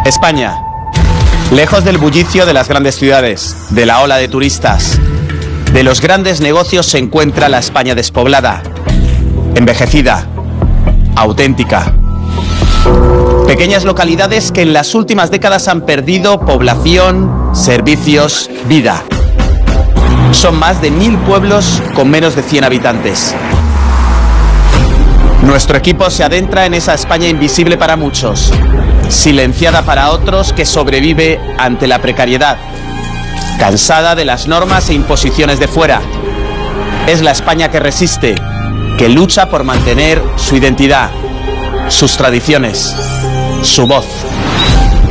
España, lejos del bullicio de las grandes ciudades, de la ola de turistas, de los grandes negocios, se encuentra la España despoblada, envejecida, auténtica. Pequeñas localidades que en las últimas décadas han perdido población, servicios, vida. Son más de 1000 pueblos con menos de 100 habitantes. Nuestro equipo se adentra en esa España invisible para muchos, silenciada para otros, que sobrevive ante la precariedad, cansada de las normas e imposiciones de fuera. Es la España que resiste, que lucha por mantener su identidad, sus tradiciones, su voz.